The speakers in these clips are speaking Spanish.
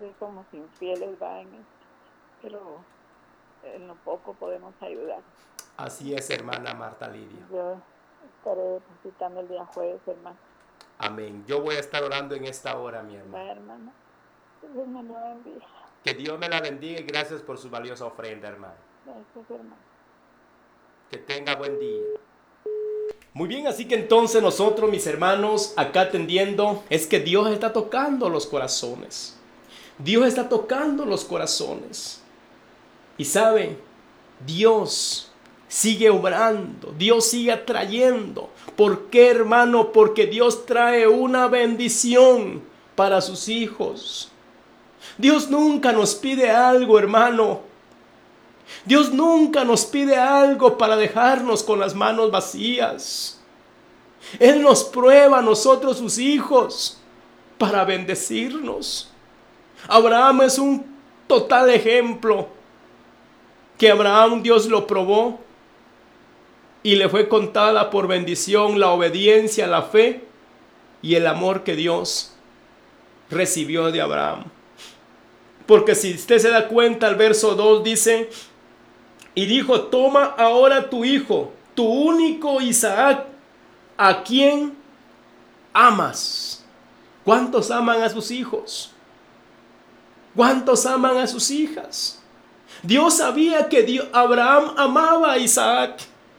veces somos infieles, ¿va? Pero en lo poco podemos ayudar. Así es, hermana Marta Lidia. Yo estaré depositando el día jueves, hermano. Amén. Yo voy a estar orando en esta hora, mi hermano. Va, hermano. Dios me lo bendiga. Que Dios me la bendiga y gracias por su valiosa ofrenda, hermano. Gracias, hermano. Que tenga buen día. Muy bien, así que entonces nosotros, mis hermanos, acá atendiendo, es que Dios está tocando los corazones. Dios está tocando los corazones. Y sabe, Dios sigue obrando, Dios sigue atrayendo. ¿Por qué, hermano? Porque Dios trae una bendición para sus hijos. Dios nunca nos pide algo, hermano. Dios nunca nos pide algo para dejarnos con las manos vacías. Él nos prueba a nosotros, sus hijos, para bendecirnos. Abraham es un total ejemplo. Que Abraham, Dios lo probó y le fue contada por bendición la obediencia, la fe y el amor que Dios recibió de Abraham. Porque si usted se da cuenta, el verso 2 dice: y dijo, toma ahora tu hijo, tu único Isaac, a quien amas. ¿Cuántos aman a sus hijos? ¿Cuántos aman a sus hijas? Dios sabía que Abraham amaba a Isaac.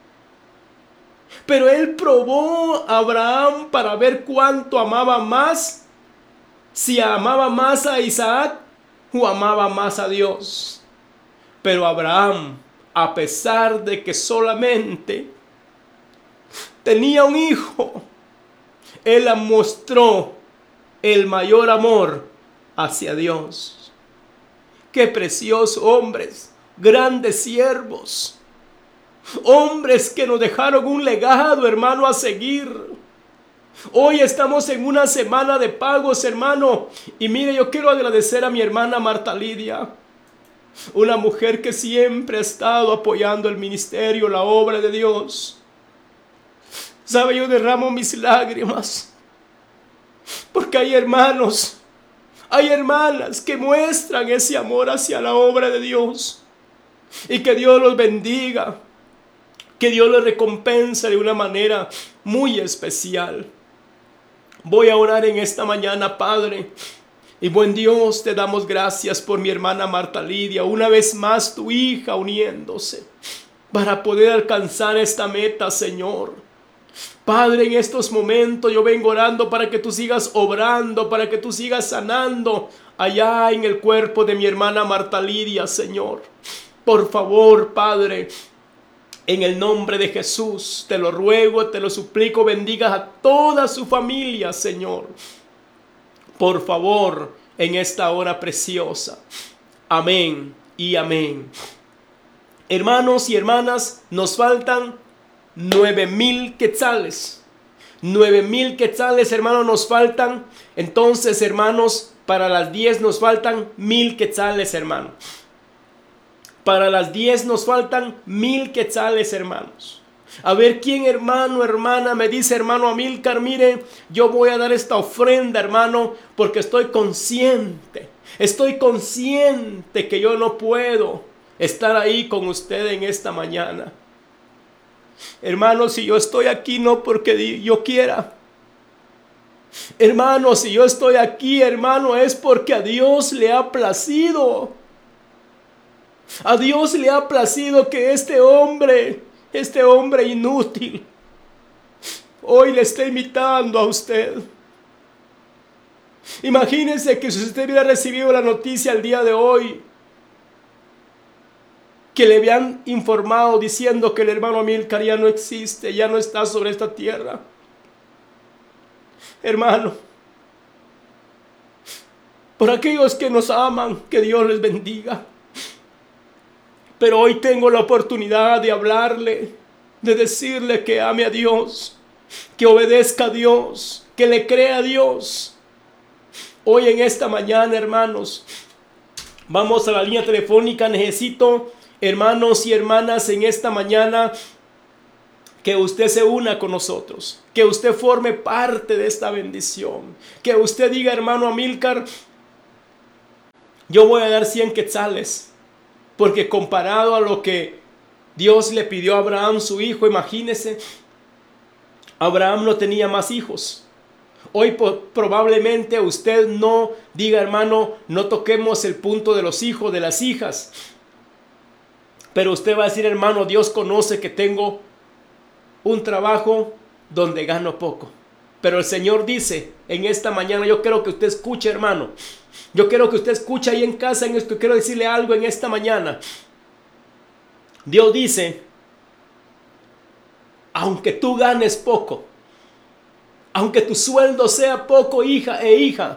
Pero él probó a Abraham para ver cuánto amaba más. Si amaba más a Isaac o amaba más a Dios. Pero Abraham, a pesar de que solamente tenía un hijo, él mostró el mayor amor hacia Dios. Qué preciosos hombres, grandes siervos, hombres que nos dejaron un legado, hermano, a seguir. Hoy estamos en una semana de pagos, hermano, y mire, yo quiero agradecer a mi hermana Marta Lidia, una mujer que siempre ha estado apoyando el ministerio, la obra de Dios. Sabe, yo derramo mis lágrimas, porque hay hermanos, hay hermanas que muestran ese amor hacia la obra de Dios. Y que Dios los bendiga. Que Dios los recompense de una manera muy especial. Voy a orar en esta mañana, Padre. Y buen Dios, te damos gracias por mi hermana Marta Lidia. Una vez más tu hija uniéndose para poder alcanzar esta meta, Señor. Padre, en estos momentos yo vengo orando para que tú sigas obrando, para que tú sigas sanando allá en el cuerpo de mi hermana Marta Lidia, Señor. Por favor, Padre, en el nombre de Jesús, te lo ruego, te lo suplico, bendigas a toda su familia, Señor. Por favor, en esta hora preciosa. Amén y amén. Hermanos y hermanas, nos faltan 9,000 quetzales. 9,000 quetzales, hermanos, nos faltan. Entonces, hermanos, para las 10 nos faltan 1,000 quetzales, hermanos. Para las 10 nos faltan 1,000 quetzales, hermanos. A ver quién, hermano, hermana, me dice, hermano Amílcar, mire, yo voy a dar esta ofrenda, hermano, porque estoy consciente que yo no puedo estar ahí con usted en esta mañana. Hermano, si yo estoy aquí no porque yo quiera. Hermano, si yo estoy aquí, hermano, es porque a Dios le ha placido. A Dios le ha placido que este hombre inútil, hoy le está invitando a usted. Imagínense que si usted hubiera recibido la noticia el día de hoy, que le habían informado diciendo que el hermano Amílcar ya no existe, ya no está sobre esta tierra. Hermano, por aquellos que nos aman, que Dios les bendiga. Pero hoy tengo la oportunidad de hablarle, de decirle que ame a Dios, que obedezca a Dios, que le crea a Dios. Hoy en esta mañana, hermanos, vamos a la línea telefónica. Necesito, hermanos y hermanas, en esta mañana que usted se una con nosotros, que usted forme parte de esta bendición, que usted diga, hermano Amílcar, yo voy a dar 100 quetzales. Porque comparado a lo que Dios le pidió a Abraham, su hijo, imagínese, Abraham no tenía más hijos. Hoy probablemente usted no diga, hermano, no toquemos el punto de los hijos, de las hijas. Pero usted va a decir, hermano, Dios conoce que tengo un trabajo donde gano poco. Pero el Señor dice en esta mañana, yo quiero que usted escuche, hermano. Yo quiero que usted escuche ahí en casa, en esto, quiero decirle algo en esta mañana. Dios dice, aunque tú ganes poco, aunque tu sueldo sea poco, hija e hija,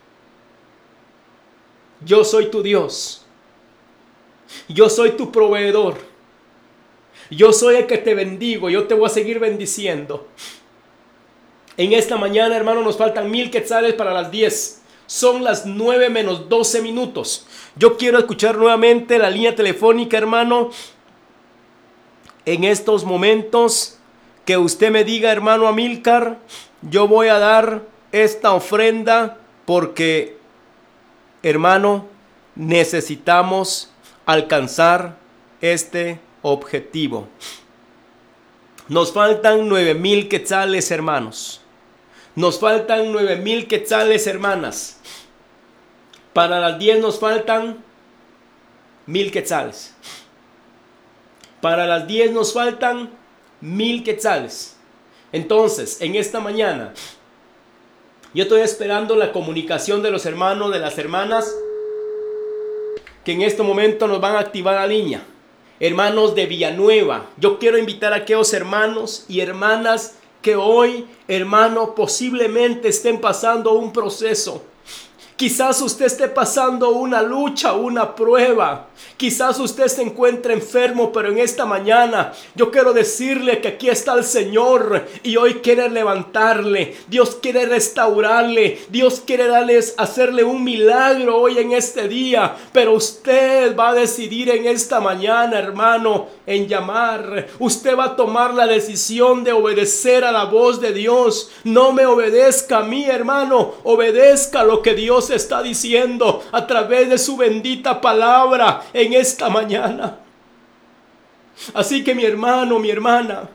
yo soy tu Dios. Yo soy tu proveedor. Yo soy el que te bendigo. Yo te voy a seguir bendiciendo. En esta mañana, hermano, nos faltan 1000 quetzales para las 10. Son las 9 menos 12 minutos. Yo quiero escuchar nuevamente la línea telefónica, hermano. En estos momentos que usted me diga, hermano Amílcar, yo voy a dar esta ofrenda porque, hermano, necesitamos alcanzar este objetivo. Nos faltan 9000 quetzales, hermanos. Nos faltan 9000 quetzales, hermanas. Para las 10 nos faltan 1000 quetzales. Para las 10 nos faltan 1000 quetzales. Entonces, en esta mañana, yo estoy esperando la comunicación de los hermanos, de las hermanas, que en este momento nos van a activar la línea. Hermanos de Villanueva, yo quiero invitar a aquellos hermanos y hermanas que hoy, hermano, posiblemente estén pasando un proceso. Quizás usted esté pasando una lucha, una prueba. Quizás usted se encuentre enfermo, pero en esta mañana yo quiero decirle que aquí está el Señor y hoy quiere levantarle. Dios quiere restaurarle. Dios quiere hacerle un milagro hoy en este día. Pero usted va a decidir en esta mañana, hermano, en llamar. Usted va a tomar la decisión de obedecer a la voz de Dios. No me obedezca a mí, hermano. Obedezca lo que Dios está diciendo a través de su bendita palabra en esta mañana. Así que mi hermano, mi hermana,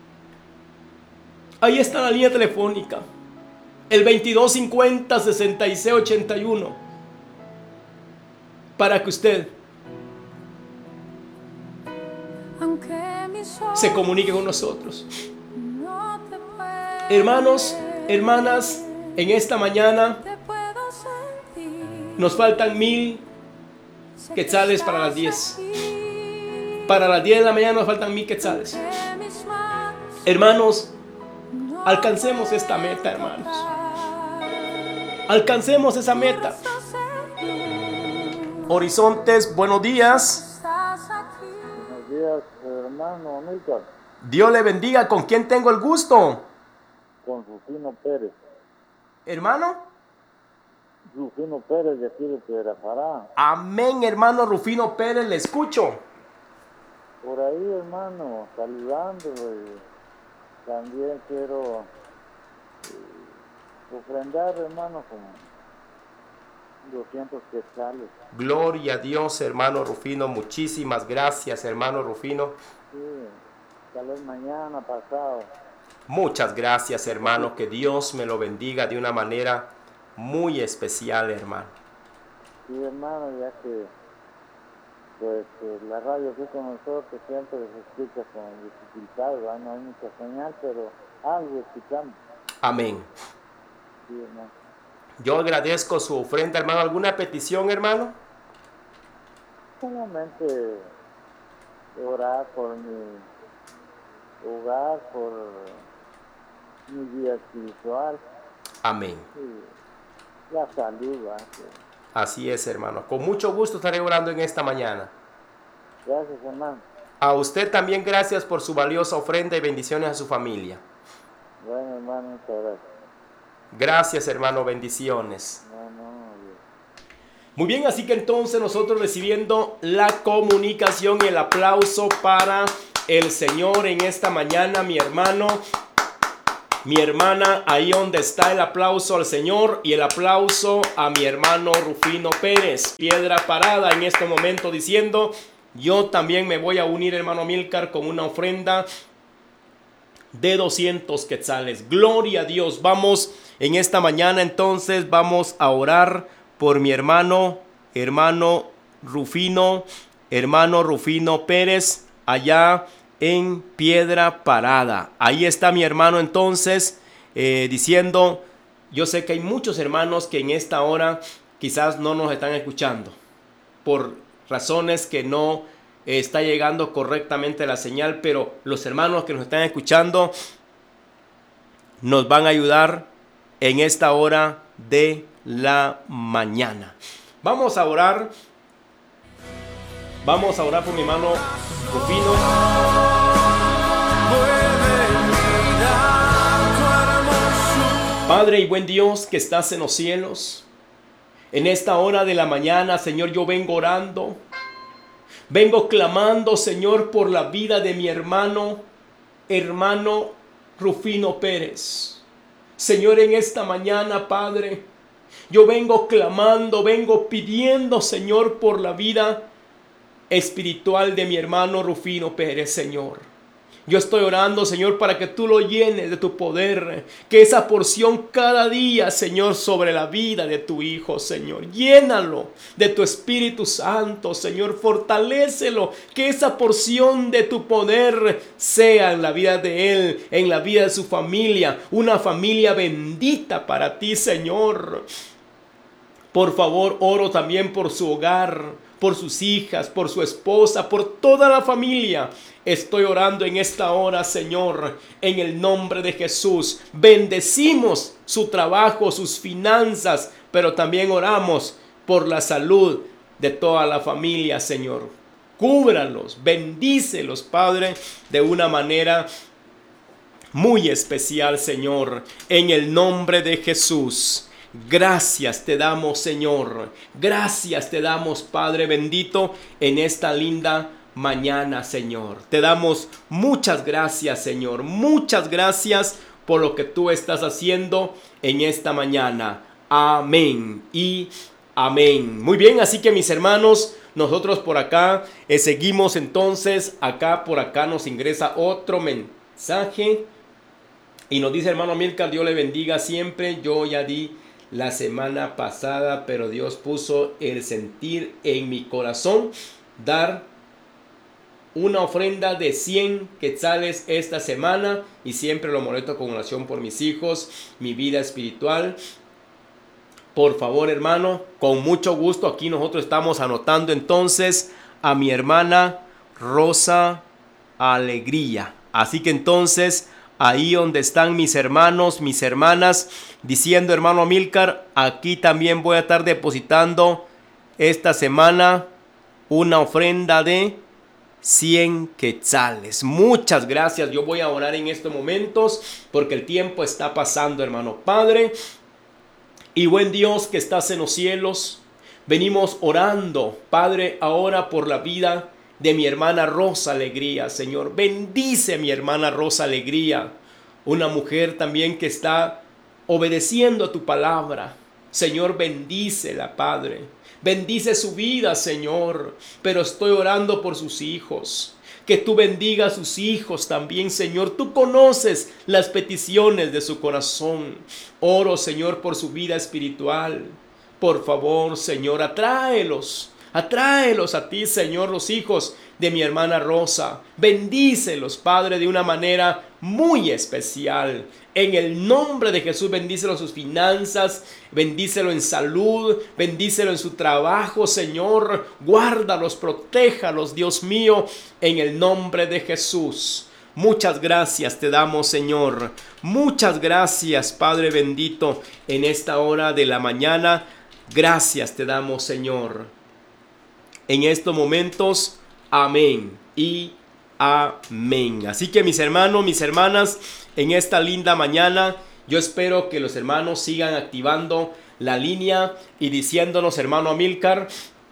ahí está la línea telefónica, el 2250-6681, para que usted se comunique con nosotros. Hermanos, hermanas, en esta mañana nos faltan 1000 quetzales para las 10. Para las 10 de la mañana nos faltan 1000 quetzales. Hermanos, alcancemos esta meta, hermanos. Alcancemos esa meta. Horizontes, buenos días. Buenos días, hermano Amílcar. Dios le bendiga. ¿Con quién tengo el gusto? Con Rufino Pérez. Hermano. Rufino Pérez de aquí de Piedrafará. Amén, hermano Rufino Pérez, le escucho. Por ahí, hermano, saludándolo, y también quiero ofrendar, hermano, con 200 quetzales. Gloria a Dios, hermano Rufino. Muchísimas gracias, hermano Rufino. Sí, tal vez mañana, pasado. Muchas gracias, hermano. Que Dios me lo bendiga de una manera muy especial, hermano. Sí, hermano, ya que pues la radio aquí con nosotros siempre se escucha con dificultad, ¿verdad? No hay mucha señal, pero algo escuchamos. Amén. Sí, hermano. Yo agradezco su ofrenda, hermano. ¿Alguna petición, hermano? Solamente orar por mi hogar, por mi vida espiritual. Amén. Sí, la salud, ¿verdad? Sí. Así es, hermano. Con mucho gusto estaré orando en esta mañana. Gracias, hermano. A usted también gracias por su valiosa ofrenda y bendiciones a su familia. Bueno, hermano, muchas gracias. Gracias, hermano. Bendiciones. No, Dios. Muy bien, así que entonces nosotros recibiendo la comunicación y el aplauso para el Señor en esta mañana, mi hermano. mi hermana, ahí donde está, el aplauso al Señor y el aplauso a mi hermano Rufino Pérez, Piedra Parada, en este momento diciendo: yo también me voy a unir, hermano Amílcar, con una ofrenda de 200 quetzales. Gloria a Dios. Vamos en esta mañana, entonces vamos a orar por mi hermano Rufino Pérez, allá en Piedra Parada. Ahí está mi hermano entonces diciendo: yo sé que hay muchos hermanos que en esta hora quizás no nos están escuchando por razones que no está llegando correctamente la señal, pero los hermanos que nos están escuchando nos van a ayudar en esta hora de la mañana. Vamos a orar por mi hermano Rufino. Padre y buen Dios que estás en los cielos, en esta hora de la mañana, Señor, yo vengo orando, vengo clamando, Señor, por la vida de mi hermano Rufino Pérez. Señor, en esta mañana, Padre, yo vengo clamando, vengo pidiendo, Señor, por la vida espiritual de mi hermano Rufino Pérez, Señor. Yo estoy orando, Señor, para que tú lo llenes de tu poder, que esa porción cada día, Señor, sobre la vida de tu hijo, Señor, llénalo de tu Espíritu Santo, Señor, fortalécelo, que esa porción de tu poder sea en la vida de él, en la vida de su familia, una familia bendita para ti, Señor. Por favor, oro también por su hogar, por sus hijas, por su esposa, por toda la familia. Estoy orando en esta hora, Señor, en el nombre de Jesús. Bendecimos su trabajo, sus finanzas, pero también oramos por la salud de toda la familia, Señor. Cúbralos, bendícelos, Padre, de una manera muy especial, Señor, en el nombre de Jesús. Gracias te damos, Señor. Gracias te damos, Padre bendito, en esta linda mañana, Señor. Te damos muchas gracias, Señor. Muchas gracias por lo que tú estás haciendo en esta mañana. Amén y amén. Muy bien, así que mis hermanos, nosotros por acá seguimos entonces. Por acá nos ingresa otro mensaje y nos dice: hermano Amílcar, Dios le bendiga siempre. Yo ya di la semana pasada, pero Dios puso el sentir en mi corazón dar una ofrenda de 100 quetzales esta semana, y siempre lo molesto con oración por mis hijos, mi vida espiritual. Por favor, hermano, con mucho gusto. Aquí nosotros estamos anotando entonces a mi hermana Rosa Alegría. Así que entonces, ahí donde están mis hermanos, mis hermanas, diciendo: hermano Amílcar, aquí también voy a estar depositando esta semana una ofrenda de 100 quetzales. Muchas gracias. Yo voy a orar en estos momentos porque el tiempo está pasando, hermano. Padre y buen Dios que estás en los cielos, venimos orando, Padre, ahora por la vida de mi hermana Rosa Alegría, Señor. Bendice a mi hermana Rosa Alegría, una mujer también que está obedeciendo a tu palabra. Señor, bendícela, Padre. Bendice su vida, Señor. Pero estoy orando por sus hijos. Que tú bendigas a sus hijos también, Señor. Tú conoces las peticiones de su corazón. Oro, Señor, por su vida espiritual. Por favor, Señor, atráelos. Atráelos a ti, Señor, los hijos de mi hermana Rosa. Bendícelos, Padre, de una manera muy especial. En el nombre de Jesús, bendícelo en sus finanzas, bendícelo en salud, bendícelo en su trabajo, Señor. Guárdalos, protéjalos, Dios mío, en el nombre de Jesús. Muchas gracias te damos, Señor. Muchas gracias, Padre bendito, en esta hora de la mañana. Gracias te damos, Señor. En estos momentos, amén y amén. Así que mis hermanos, mis hermanas, en esta linda mañana, yo espero que los hermanos sigan activando la línea y diciéndonos: hermano Amílcar,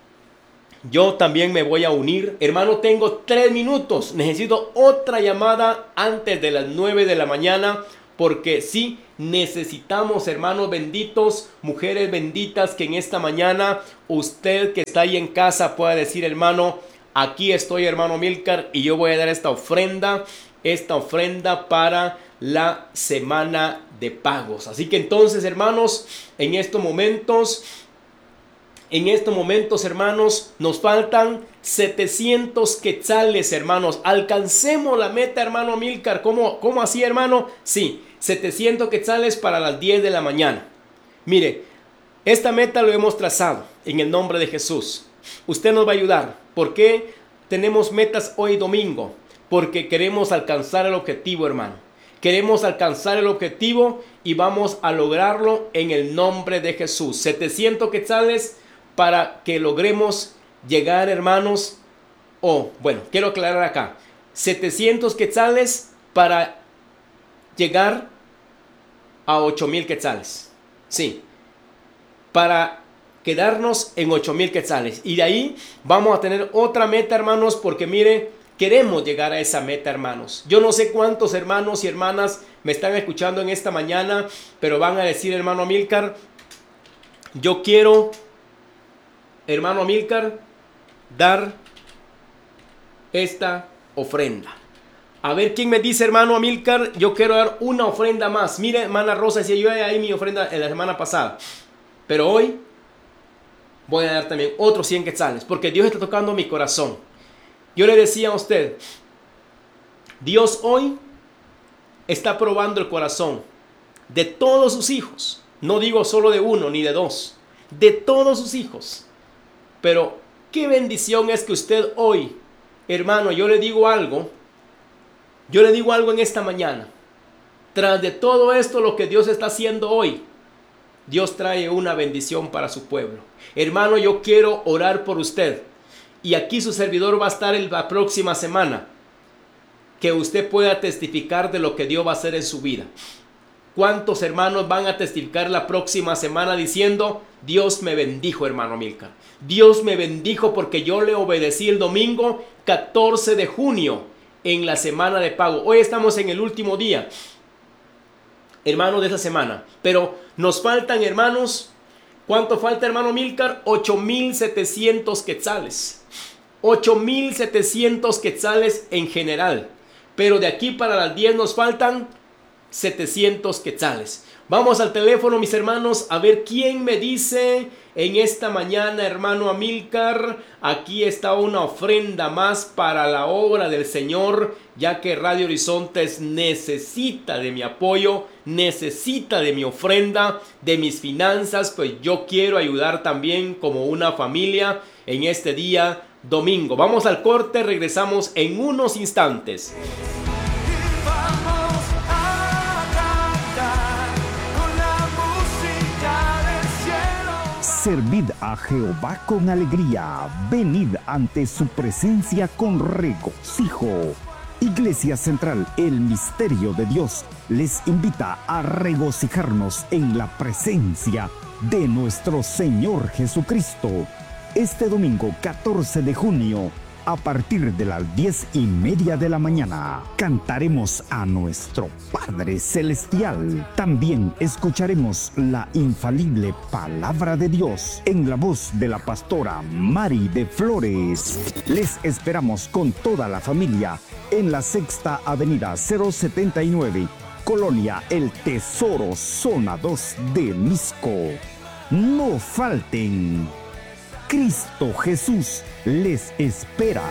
yo también me voy a unir. Hermano, tengo 3 minutos. Necesito otra llamada antes de las 9 de la mañana porque sí necesitamos, hermanos benditos, mujeres benditas, que en esta mañana usted que está ahí en casa pueda decir: hermano, aquí estoy, hermano Amílcar, y yo voy a dar esta ofrenda para la semana de pagos. Así que entonces, hermanos, en estos momentos, hermanos, nos faltan 700 quetzales, hermanos. Alcancemos la meta, hermano Amílcar. ¿Cómo así, hermano? Sí, 700 quetzales para las 10 de la mañana. Mire, esta meta lo hemos trazado en el nombre de Jesús. Usted nos va a ayudar. ¿Por qué tenemos metas hoy domingo? Porque queremos alcanzar el objetivo, hermano. Queremos alcanzar el objetivo y vamos a lograrlo en el nombre de Jesús. 700 quetzales para que logremos llegar, hermanos. Bueno, quiero aclarar acá. 700 quetzales para llegar a 8,000 quetzales. Sí, para quedarnos en 8,000 quetzales. Y de ahí vamos a tener otra meta, hermanos, porque mire, queremos llegar a esa meta, hermanos. Yo no sé cuántos hermanos y hermanas me están escuchando en esta mañana, pero van a decir: hermano Amílcar, yo quiero, hermano Amílcar, dar esta ofrenda. A ver quién me dice: hermano Amílcar, yo quiero dar una ofrenda más. Mire, hermana Rosa decía: yo ahí mi ofrenda en la semana pasada, pero hoy voy a dar también otros 100 quetzales, porque Dios está tocando mi corazón. Yo le decía a usted, Dios hoy está probando el corazón de todos sus hijos. No digo solo de uno ni de dos, de todos sus hijos. Pero qué bendición es que usted hoy, hermano, yo le digo algo en esta mañana. Tras de todo esto, lo que Dios está haciendo hoy, Dios trae una bendición para su pueblo. Hermano, yo quiero orar por usted. Y aquí su servidor va a estar la próxima semana. Que usted pueda testificar de lo que Dios va a hacer en su vida. ¿Cuántos hermanos van a testificar la próxima semana diciendo: Dios me bendijo, hermano Amílcar? Dios me bendijo porque yo le obedecí el domingo 14 de junio en la semana de pago. Hoy estamos en el último día, hermanos, de esa semana. Pero nos faltan, hermanos, ¿cuánto falta, hermano Amílcar? 8,700 quetzales. 8,700 quetzales en general. Pero de aquí para las 10 nos faltan 700 quetzales. Vamos al teléfono, mis hermanos, a ver quién me dice en esta mañana: hermano Amílcar, aquí está una ofrenda más para la obra del Señor, ya que Radio Horizontes necesita de mi apoyo, necesita de mi ofrenda, de mis finanzas, pues yo quiero ayudar también como una familia en este día domingo. Vamos al corte, regresamos en unos instantes. Servid a Jehová con alegría, venid ante su presencia con regocijo. Iglesia Central, el Misterio de Dios, les invita a regocijarnos en la presencia de nuestro Señor Jesucristo. Este domingo 14 de junio, a partir de las 10:30 de la mañana, cantaremos a nuestro Padre Celestial. También escucharemos la infalible palabra de Dios en la voz de la pastora Mari de Flores. Les esperamos con toda la familia en la Sexta Avenida 079, Colonia El Tesoro, Zona 2 de Misco. No falten. Cristo Jesús les espera.